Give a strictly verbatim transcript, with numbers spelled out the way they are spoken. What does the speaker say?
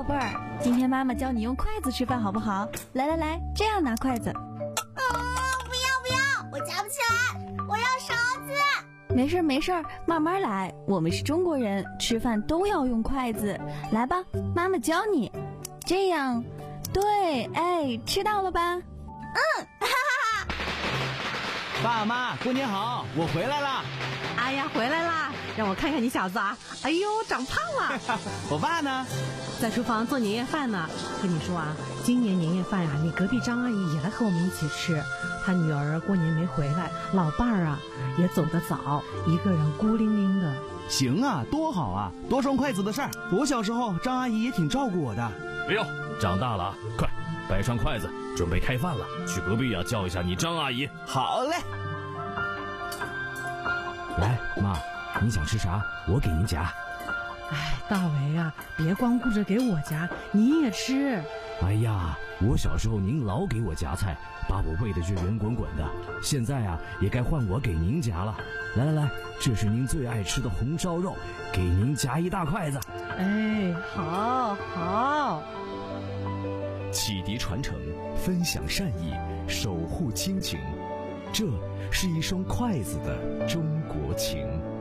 宝贝儿，今天妈妈教你用筷子吃饭好不好？来来来，这样拿筷子。啊， 不要不要，我夹不起来，我要勺子。 没事没事，慢慢来，我们是中国人，吃饭都要用筷子。来吧，妈妈教你。这样，对，哎，吃到了吧？ 嗯，哈哈哈。 爸妈，过年好，我回来了。 哎呀，回来啦！让我看看你小子啊！哎呦，长胖了。 我爸呢？ 在厨房做年夜饭呢。跟你说啊，今年年夜饭啊，你隔壁张阿姨也来和我们一起吃。她女儿过年没回来，老伴儿啊也走得早，一个人孤零零的。 行啊，多好啊，多双筷子的事儿。我小时候，张阿姨也挺照顾我的。 哎呦，长大了啊，快摆上筷子，准备开饭了。去隔壁啊叫一下你张阿姨。 好嘞。 来，妈，你想吃啥？我给您夹。 哎，大为啊，别光顾着给我夹，你也吃。 哎呀，我小时候您老给我夹菜，把我喂得就圆滚滚的。现在啊，也该换我给您夹了。来来来，这是您最爱吃的红烧肉，给您夹一大筷子。 哎，好，好。 启迪传承，分享善意，守护亲情，这是一双筷子的中国情。